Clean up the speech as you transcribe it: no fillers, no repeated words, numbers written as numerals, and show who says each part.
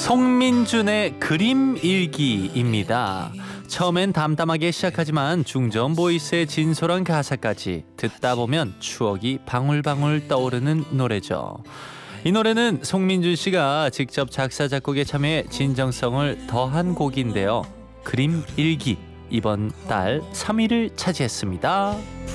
Speaker 1: 송민준의 그림 일기입니다. 처음엔 담담하게 시작하지만 중저음 보이스의 진솔한 가사까지 듣다 보면 추억이 방울방울 떠오르는 노래죠. 이 노래는 송민준 씨가 직접 작사 작곡에 참여해 진정성을 더한 곡인데요. 그림 일기 이번 달 3위를 차지했습니다.